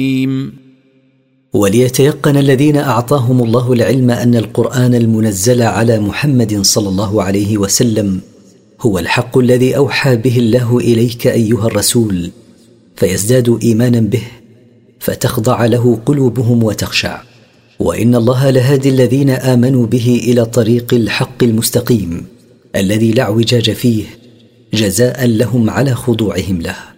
وليتيقن الذين أعطاهم الله العلم أن القرآن المنزل على محمد صلى الله عليه وسلم هو الحق الذي أوحى به الله إليك أيها الرسول، فيزدادوا إيمانا به، فتخضع له قلوبهم وتخشع. وإن الله لهادي الذين آمنوا به إلى طريق الحق المستقيم الذي لا اعوجاج فيه، جزاء لهم على خضوعهم له.